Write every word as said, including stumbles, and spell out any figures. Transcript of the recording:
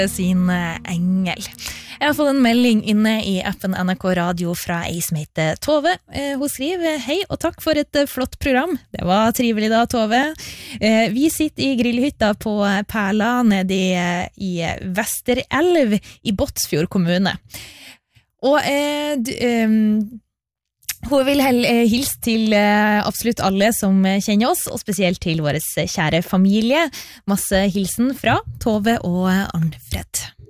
sin engel. Jeg har fått en melding inne i appen N R K Radio fra ei som heter Tove. Hun skriver, hei og takk for et flott program. Det var trivelig da, Tove. Vi sitter i grillhytta på Perla nede i Vesterelv i Båtsfjord kommune. Og eh, du, eh, hun vil hilse til absolutt alle som kjenner oss, og spesielt til vår kjære familie. Masse hilsen fra Tove og Arnfred.